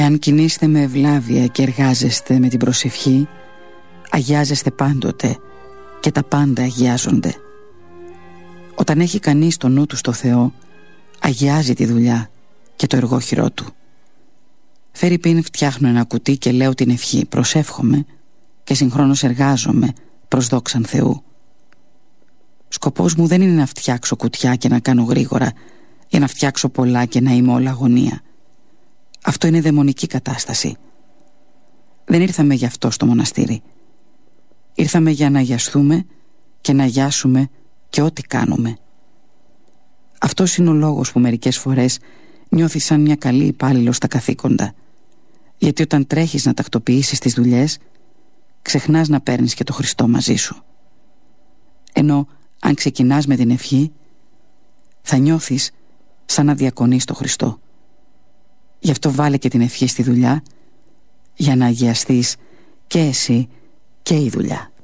Εάν κινείστε με ευλάβεια και εργάζεστε με την προσευχή, αγιάζεστε πάντοτε και τα πάντα αγιάζονται. Όταν έχει κανείς το νου του στο Θεό, αγιάζει τη δουλειά και το εργόχειρό του. Φερρυπίν, φτιάχνω ένα κουτί και λέω την ευχή, προσεύχομαι και συγχρόνως εργάζομαι προς δόξαν Θεού. Σκοπός μου δεν είναι να φτιάξω κουτιά και να κάνω γρήγορα, για να φτιάξω πολλά και να είμαι όλα αγωνία. Αυτό είναι δαιμονική κατάσταση. Δεν ήρθαμε γι' αυτό στο μοναστήρι. Ήρθαμε για να αγιαστούμε και να αγιάσουμε και ό,τι κάνουμε. Αυτός είναι ο λόγος που μερικές φορές νιώθεις σαν μια καλή υπάλληλος στα καθήκοντα. Γιατί όταν τρέχεις να τακτοποιήσεις τις δουλειές, ξεχνάς να παίρνεις και το Χριστό μαζί σου. Ενώ αν ξεκινάς με την ευχή, θα νιώθεις σαν να διακονείς το Χριστό. Γι' αυτό βάλε και την ευχή στη δουλειά, για να αγιαστείς και εσύ και η δουλειά.